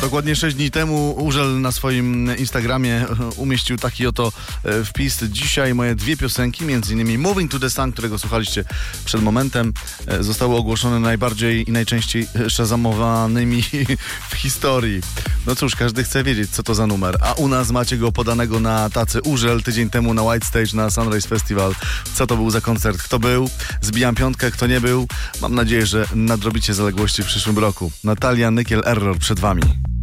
Dokładnie 6 dni temu Urzel na swoim Instagramie umieścił taki oto wpis. Dzisiaj moje dwie piosenki, m.in. Moving to the Sun, którego słuchaliście przed momentem, zostały ogłoszone najbardziej i najczęściej shazamowanymi w historii. No cóż, każdy chce wiedzieć, co to za numer. A u nas macie go podanego na tacy. Urzel tydzień temu na White Stage na Sunrise Festival. Co to był za koncert? Kto był? Zbijam piątkę, kto nie był? Mam nadzieję, że nadrobicie zaległości w przyszłym roku. Natalia Nykiel Error przed wami.